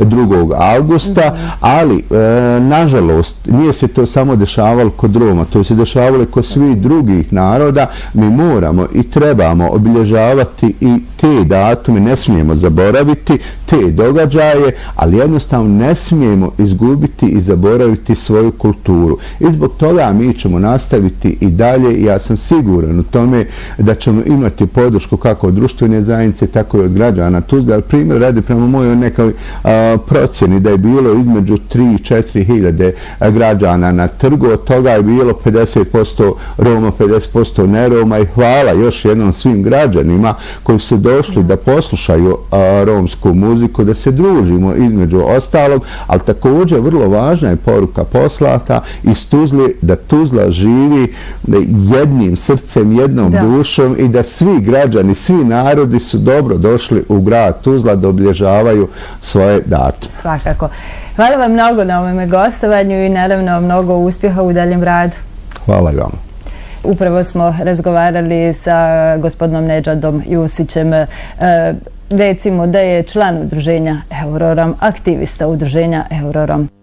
2. augusta, ali nažalost nije se to samo dešavalo kod Roma, to se dešavalo kod svih drugih naroda. Mi moramo i trebamo obilježavati i te datume, ne smijemo zaboraviti te događaje, ali jednostavno ne smijemo izgubiti i zaboraviti svoju kulturu. I zbog toga mi ćemo nastaviti i dalje i ja sam siguran u tome da ćemo imati podršku kako od društvene zajednice, tako i od građana Tuzle. Ali primjer radi prema mojoj nekoj procjeni da je bilo između 3-4 hiljade građana na trgu, od toga je bilo 50% Roma, 50% ne Roma i hvala još jednom svim građanima koji su došli da poslušaju romsku muziku, da se družimo između ostalog, ali također vrlo važna je poruka poslata iz Tuzle da Tuzla živi jednim srcem, jednom dušom i da svi građani, svi narodi su dobro došli u grad Tuzla da obilježavaju svoje datume. Svakako. Hvala vam mnogo na ovome gostovanju i naravno mnogo uspjeha u daljem radu. Hvala i vama. Upravo smo razgovarali sa gospodinom Nedžadom Jusićem. Recimo da je član udruženja Eurorom, aktivista udruženja Eurorom.